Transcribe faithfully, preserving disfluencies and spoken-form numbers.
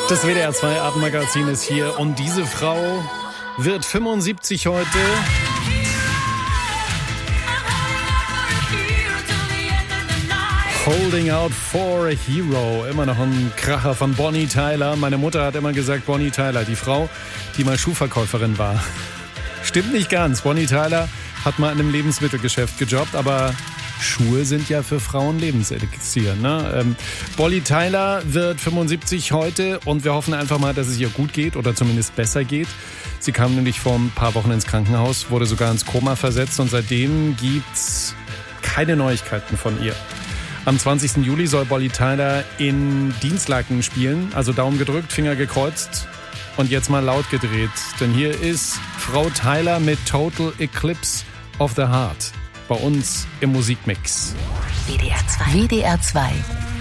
Das W D R zwei Abendmagazin ist hier und diese Frau wird fünfundsiebzig heute. Holding Out for a Hero. Immer noch ein Kracher von Bonnie Tyler. Meine Mutter hat immer gesagt, Bonnie Tyler, die Frau, die mal Schuhverkäuferin war. Stimmt nicht ganz. Bonnie Tyler hat mal in einem Lebensmittelgeschäft gejobbt, aber Schuhe sind ja für Frauen Lebenselixier. Ne? Ähm, Bonnie Tyler wird fünfundsiebzig heute und wir hoffen einfach mal, dass es ihr gut geht oder zumindest besser geht. Sie kam nämlich vor ein paar Wochen ins Krankenhaus, wurde sogar ins Koma versetzt und seitdem gibt's keine Neuigkeiten von ihr. Am zwanzigsten Juli soll Bonnie Tyler in Dienstlaken spielen, also Daumen gedrückt, Finger gekreuzt und jetzt mal laut gedreht. Denn hier ist Frau Tyler mit Total Eclipse of the Heart bei uns im Musikmix. W D R zwei. W D R zwei.